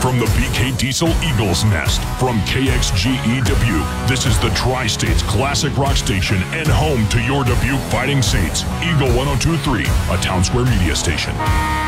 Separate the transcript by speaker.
Speaker 1: From the BK Diesel Eagles Nest, from KXGE Dubuque, this is the Tri-States Classic Rock Station and home to your Dubuque Fighting Saints, Eagle 102.3, a Town Square media station.